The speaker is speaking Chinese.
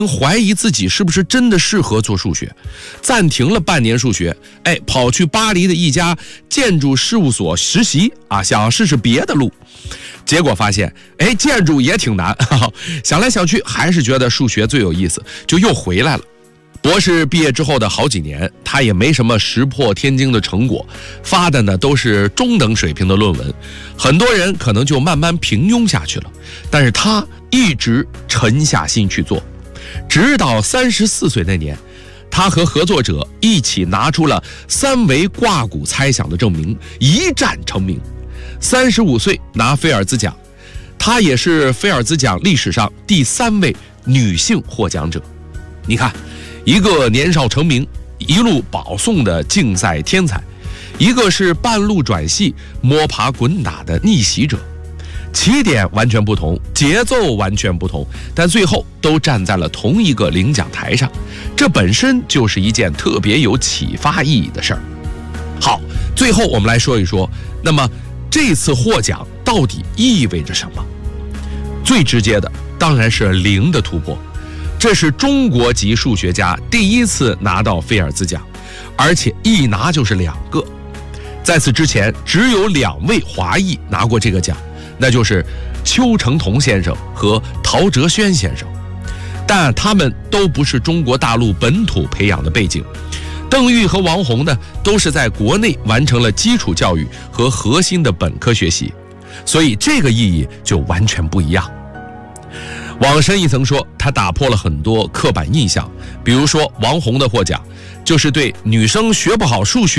怀疑自己是不是真的适合做数学，暂停了半年数学，跑去巴黎的一家建筑事务所实习啊，想试试别的路。结果发现，建筑也挺难，想来想去还是觉得数学最有意思，就又回来了。博士毕业之后的好几年，他也没什么石破天惊的成果，发的呢都是中等水平的论文，很多人可能就慢慢平庸下去了。但是他一直沉下心去做，直到34岁那年，他和合作者一起拿出了三维挂骨猜想的证明，一战成名。35岁拿菲尔兹奖，她也是菲尔兹奖历史上第3位女性获奖者。你看，一个年少成名一路保送的竞赛天才，一个是半路转系摸爬滚打的逆袭者，起点完全不同，节奏完全不同，但最后都站在了同一个领奖台上，这本身就是一件特别有启发意义的事儿。好，最后我们来说一说，那么这次获奖到底意味着什么？最直接的当然是0的突破，这是中国籍数学家第一次拿到菲尔兹奖，而且一拿就是2个。在此之前只有2位华裔拿过这个奖，那就是邱成桐先生和陶哲轩先生，但他们都不是中国大陆本土培养的背景。邓玉和王洪呢，都是在国内完成了基础教育和核心的本科学习，所以这个意义就完全不一样。往深一层说，他打破了很多刻板印象，比如说王洪的获奖就是对女生学不好数学